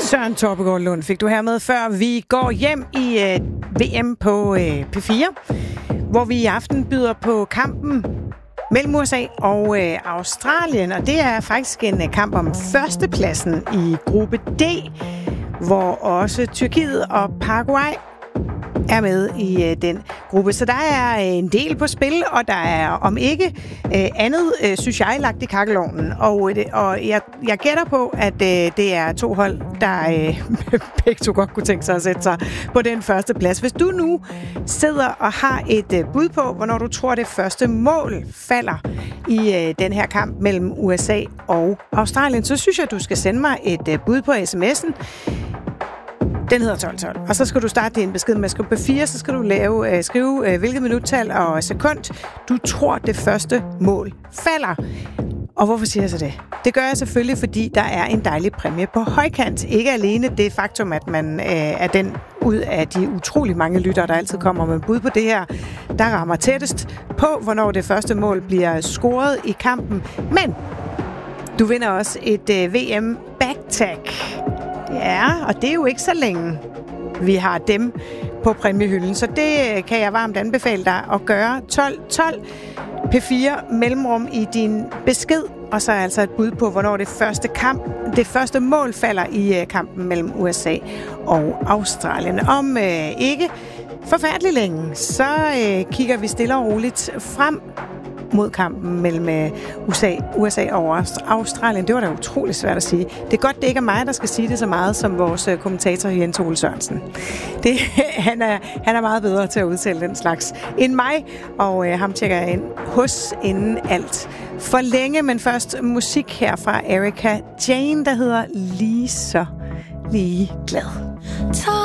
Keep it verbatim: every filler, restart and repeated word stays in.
Søren Torpegaard Lund fik du her med, før vi går hjem i øh, V M på øh, P fire, hvor vi i aften byder på kampen mellem U S A og øh, Australien, og det er faktisk en øh, kamp om førstepladsen i gruppe D, hvor også Tyrkiet og Paraguay er med i øh, den gruppe. Så der er øh, en del på spil, og der er om ikke øh, andet, øh, synes jeg, lagt i kakkelovnen. Og, øh, og jeg, jeg gætter på, at øh, det er to hold, der øh, begge to godt kunne tænke sig at sætte sig på den første plads. Hvis du nu sidder og har et øh, bud på, hvornår du tror, det første mål falder i øh, den her kamp mellem U S A og Australien, så synes jeg, du skal sende mig et øh, bud på sms'en. Den hedder tolv tolv, og så skal du starte din besked med at skrive P fire, så skal du lave, øh, skrive øh, hvilket minuttal og sekund du tror det første mål falder. Og hvorfor siger jeg så det? Det gør jeg selvfølgelig, fordi der er en dejlig præmie på højkant. Ikke alene det faktum, at man øh, er den ud af de utrolig mange lyttere, der altid kommer med bud på det her, der rammer tættest på, hvornår det første mål bliver scoret i kampen. Men du vinder også et øh, V M Backtag. Ja, og det er jo ikke så længe, vi har dem på præmiehylden. Så det kan jeg varmt anbefale dig at gøre. tolv tolv P fire mellemrum i din besked, og så er altså et bud på, hvornår det første kamp, det første mål falder i kampen mellem U S A og Australien. Om øh, ikke forfærdelig længe, så øh, kigger vi stille og roligt frem mod kampen mellem U S A, U S A og Australien. Det var da utroligt svært at sige. Det er godt, det ikke er mig, der skal sige det så meget som vores kommentator Jens Ole Sørensen. Det, han, er, han er meget bedre til at udtale den slags end mig, og øh, ham tjekker jeg ind hos inden alt for længe. Men først musik her fra Erika Jane, der hedder Lige så lige glad.